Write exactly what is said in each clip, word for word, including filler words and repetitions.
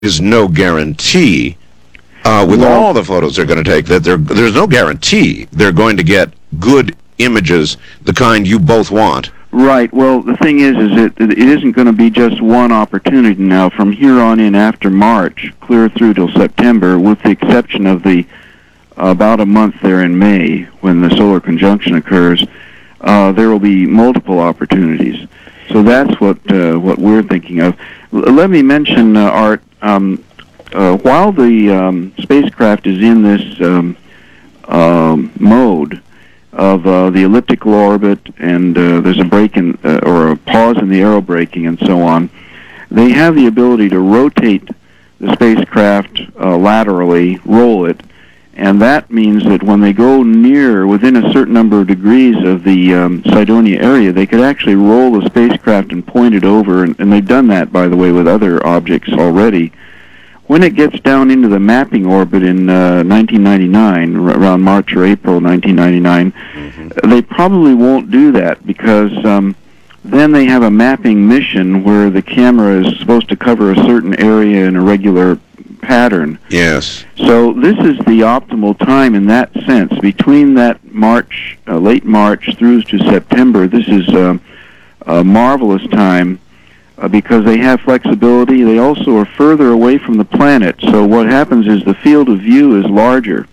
is no guarantee uh, with Well- all the photos they're going to take that they're, there's no guarantee they're going to get good images, the kind you both want. Right. Well, the thing is, is it it isn't going to be just one opportunity now. From here on in, after March, clear through till September, with the exception of the about a month there in May when the solar conjunction occurs, uh, there will be multiple opportunities. So that's what uh, what we're thinking of. L- let me mention, uh, Art. Um, uh, while the um, spacecraft is in this um, uh, mode of uh, the elliptical orbit, and uh, there's a break in uh, or a pause in the aerobraking and so on, they have the ability to rotate the spacecraft uh, laterally, roll it, and that means that when they go near, within a certain number of degrees of the um, Cydonia area, they could actually roll the spacecraft and point it over, and, and they've done that, by the way, with other objects already. When it gets down into the mapping orbit in uh, nineteen ninety-nine, r- around March or April nineteen ninety-nine, mm-hmm. they probably won't do that because um, then they have a mapping mission where the camera is supposed to cover a certain area in a regular pattern. Yes. So this is the optimal time in that sense. Between that March, uh, late March through to September, this is uh, a marvelous time uh, because they have flexibility. They also are further away from the planet. So what happens is the field of view is larger.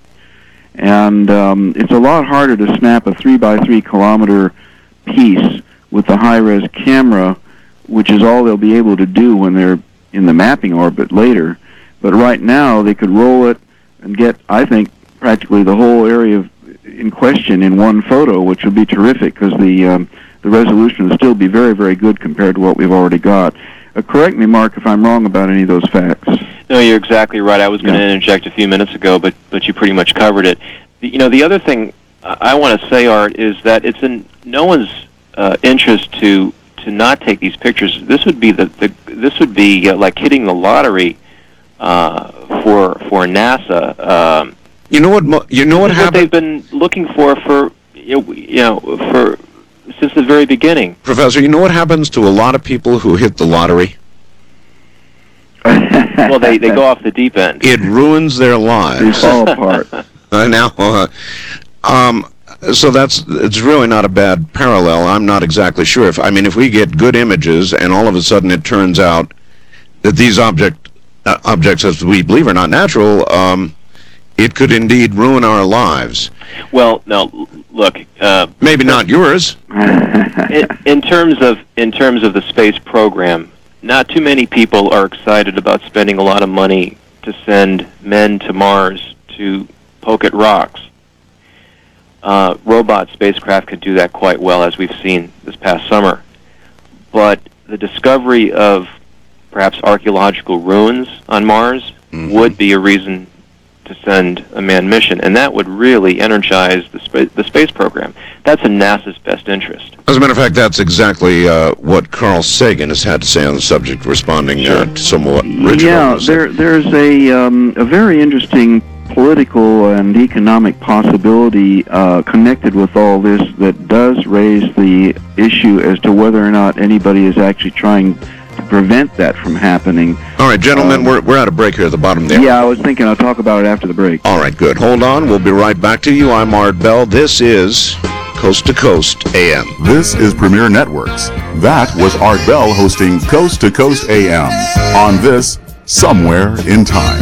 And um, it's a lot harder to snap a three by three kilometer piece with the high-res camera, which is all they'll be able to do when they're in the mapping orbit later. But right now, they could roll it and get, I think, practically the whole area of, in question in one photo, which would be terrific because the um, the resolution will still be very, very good compared to what we've already got. Uh, correct me, Mark, if I'm wrong about any of those facts. No, you're exactly right. I was going to Yeah. interject a few minutes ago, but but you pretty much covered it. The, you know, the other thing I want to say, Art, is that it's in no one's uh, interest to to not take these pictures. This would be the, the this would be uh, like hitting the lottery. Uh, for for NASA, um, You know what? mo- You know what this is what they've happened, been looking for for you know, you know for since the very beginning. Professor? You know what happens to a lot of people who hit the lottery? Well, they, they go off the deep end. It ruins their They lives. fall apart. Uh, now, uh, um, so that's it's really not a bad parallel. I'm not exactly sure if I mean if we get good images and all of a sudden it turns out that these object uh, objects, as we believe, are not natural, um, it could indeed ruin our lives. Well, no, l- look. Uh, Maybe not yours. in, in terms of in terms of the space program, not too many people are excited about spending a lot of money to send men to Mars to poke at rocks. Uh, robot spacecraft could do that quite well, as we've seen this past summer. But the discovery of perhaps archaeological ruins on Mars Mhm. would be a reason to send a manned mission, and that would really energize the, spa- the space program. That's in NASA's best interest. As a matter of fact, that's exactly uh, what Carl Sagan has had to say on the subject, responding uh, to somewhat Richard. Yeah, Olson. there there's a um, a very interesting political and economic possibility uh, connected with all this that does raise the issue as to whether or not anybody is actually trying to prevent that from happening. All right, gentlemen, Um, we're we're at a break here at the bottom there. Yeah, I was thinking I'll talk about it after the break. All right, good. Hold on. We'll be right back to you. I'm Art Bell. This is Coast to Coast A M. This is Premier Networks. That was Art Bell hosting Coast to Coast A M on this Somewhere in Time.